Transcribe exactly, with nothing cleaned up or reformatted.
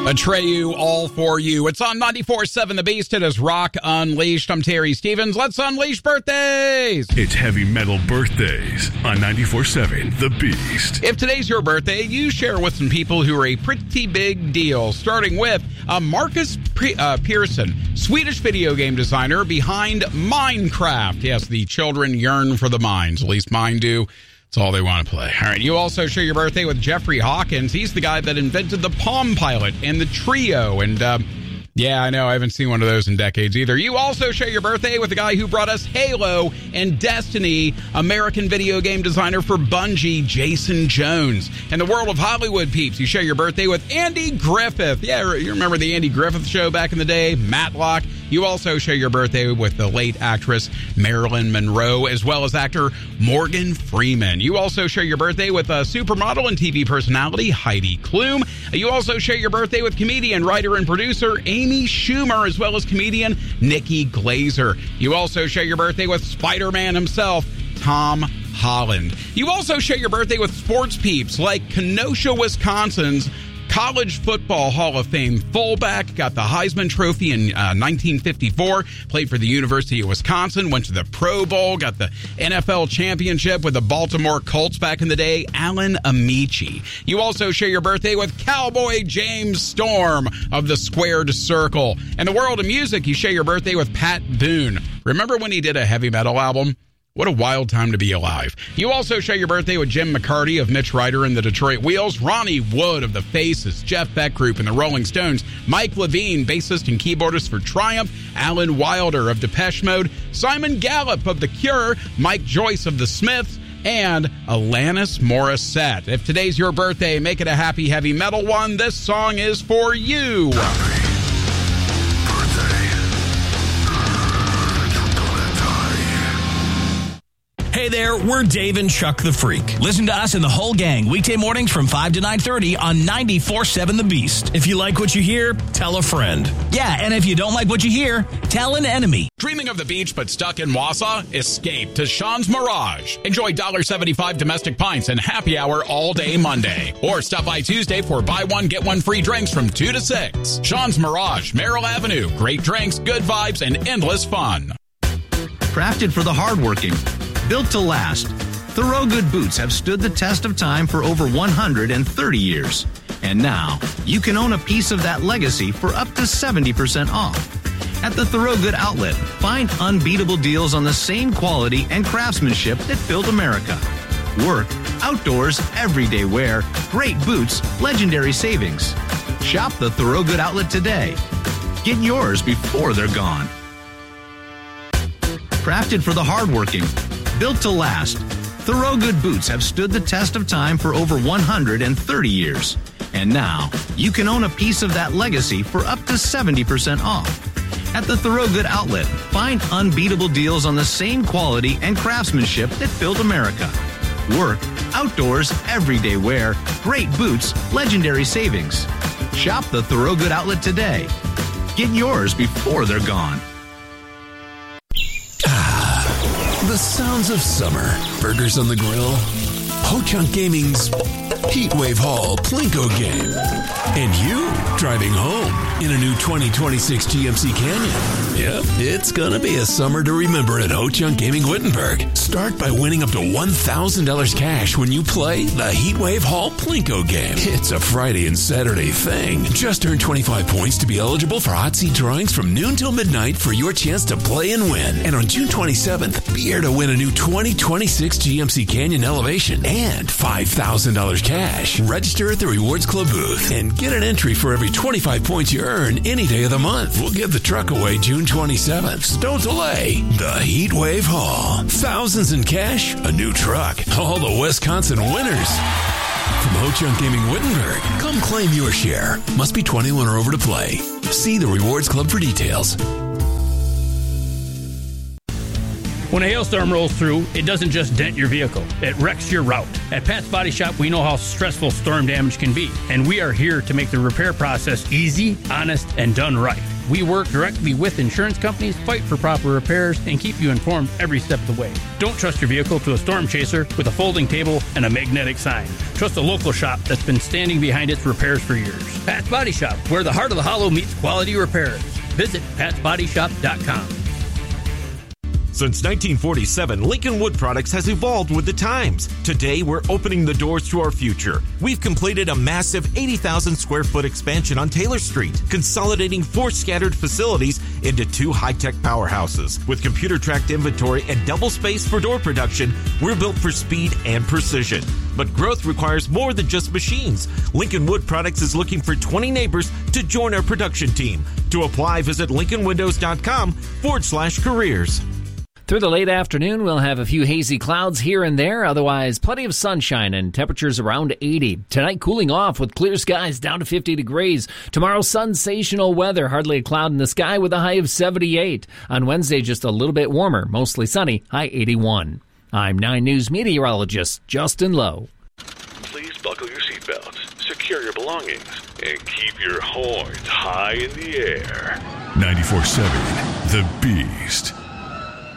Atreyu, all for you. It's on ninety-four point seven The Beast. It is Rock Unleashed. I'm Terry Stevens. Let's unleash birthdays. It's Heavy Metal Birthdays on ninety-four point seven The Beast. If today's your birthday, you share with some people who are a pretty big deal, starting with uh, Marcus P- uh, Pearson, Swedish video game designer behind Minecraft. Yes, the children yearn for the mines. At least mine do. That's all they want to play. All right, you also share your birthday with Jeffrey Hawkins. He's the guy that invented the Palm Pilot and the Trio. And, um, yeah, I know, I haven't seen one of those in decades either. You also share your birthday with the guy who brought us Halo and Destiny, American video game designer for Bungie, Jason Jones. In the world of Hollywood peeps, you share your birthday with Andy Griffith. Yeah, you remember the Andy Griffith show back in the day? Matlock. You also share your birthday with the late actress Marilyn Monroe, as well as actor Morgan Freeman. You also share your birthday with a supermodel and T V personality Heidi Klum. You also share your birthday with comedian, writer, and producer Amy Schumer, as well as comedian Nikki Glazer. You also share your birthday with Spider-Man himself, Tom Holland. You also share your birthday with sports peeps like Kenosha, Wisconsin's College Football Hall of Fame fullback, got the Heisman Trophy in uh, nineteen fifty-four, played for the University of Wisconsin, went to the Pro Bowl, got the N F L championship with the Baltimore Colts back in the day, Alan Amici. You also share your birthday with Cowboy James Storm of the Squared Circle. In the world of music, you share your birthday with Pat Boone. Remember when he did a heavy metal album? What a wild time to be alive. You also share your birthday with Jim McCarty of Mitch Ryder and the Detroit Wheels, Ronnie Wood of the Faces, Jeff Beck Group and the Rolling Stones, Mike Levine, bassist and keyboardist for Triumph, Alan Wilder of Depeche Mode, Simon Gallup of The Cure, Mike Joyce of The Smiths, and Alanis Morissette. If today's your birthday, make it a happy heavy metal one. This song is for you. Hey there, we're Dave and Chuck the Freak. Listen to us and the whole gang weekday mornings from five to nine thirty on ninety-four point seven The Beast. If you like what you hear, tell a friend. Yeah, and if you don't like what you hear, tell an enemy. Dreaming of the beach but stuck in Wausau? Escape to Sean's Mirage. Enjoy one dollar seventy-five domestic pints and happy hour all day Monday. Or stop by Tuesday for buy one, get one free drinks from two to six. Sean's Mirage, Merrill Avenue. Great drinks, good vibes, and endless fun. Crafted for the hardworking. Built to last, Thorogood boots have stood the test of time for over one hundred thirty years. And now, you can own a piece of that legacy for up to seventy percent off. At the Thorogood outlet, find unbeatable deals on the same quality and craftsmanship that built America. Work, outdoors, everyday wear, great boots, legendary savings. Shop the Thorogood outlet today. Get yours before they're gone. Crafted for the hardworking. Built to last, Thorogood boots have stood the test of time for over one hundred thirty years. And now, you can own a piece of that legacy for up to seventy percent off. At the Thorogood outlet, find unbeatable deals on the same quality and craftsmanship that built America. Work, outdoors, everyday wear, great boots, legendary savings. Shop the Thorogood outlet today. Get yours before they're gone. The sounds of summer. Burgers on the grill. Ho-Chunk Gaming's Heatwave Hall Plinko game. And you driving home in a new twenty twenty-six G M C Canyon. Yep, it's gonna be a summer to remember at Ho-Chunk Gaming Wittenberg. Start by winning up to one thousand dollars cash when you play the Heatwave Hall Plinko game. It's a Friday and Saturday thing. Just earn twenty-five points to be eligible for hot seat drawings from noon till midnight for your chance to play and win. And on June twenty-seventh, be here to win a new twenty twenty-six G M C Canyon Elevation and five thousand dollars cash. Register at the Rewards Club booth and get an entry for every twenty-five points you earn any day of the month. We'll give the truck away June twenty-seventh. So don't delay. The Heatwave Hall. Thousands in cash, a new truck. All the Wisconsin winners. From Ho-Chunk Gaming Wittenberg, come claim your share. Must be twenty-one or over to play. See the Rewards Club for details. When a hailstorm rolls through, it doesn't just dent your vehicle, it wrecks your route. At Pat's Body Shop, we know how stressful storm damage can be, and we are here to make the repair process easy, honest, and done right. We work directly with insurance companies, fight for proper repairs, and keep you informed every step of the way. Don't trust your vehicle to a storm chaser with a folding table and a magnetic sign. Trust a local shop that's been standing behind its repairs for years. Pat's Body Shop, where the heart of the hollow meets quality repairs. Visit pats body shop dot com. Since nineteen forty-seven, Lincoln Wood Products has evolved with the times. Today, we're opening the doors to our future. We've completed a massive eighty thousand square foot expansion on Taylor Street, consolidating four scattered facilities into two high-tech powerhouses. With computer-tracked inventory and double space for door production, we're built for speed and precision. But growth requires more than just machines. Lincoln Wood Products is looking for twenty neighbors to join our production team. To apply, visit lincoln windows dot com forward slash careers. Through the late afternoon, we'll have a few hazy clouds here and there. Otherwise, plenty of sunshine and temperatures around eighty. Tonight, cooling off with clear skies down to fifty degrees. Tomorrow, sensational weather. Hardly a cloud in the sky with a high of seventy-eight. On Wednesday, just a little bit warmer. Mostly sunny. High eighty-one. I'm nine News meteorologist Justin Lowe. Please buckle your seatbelts, secure your belongings, and keep your horns high in the air. ninety-four seven The Beast.